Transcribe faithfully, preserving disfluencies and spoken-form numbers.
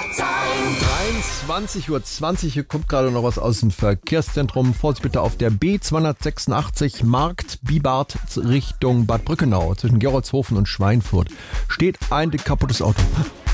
dreiundzwanzig Uhr zwanzig, hier kommt gerade noch was aus dem Verkehrszentrum. Vorsicht bitte auf der B zweihundertsechsundachtzig Markt Bibart Richtung Bad Brückenau. Zwischen Gerolzhofen und Schweinfurt steht ein kaputtes Auto.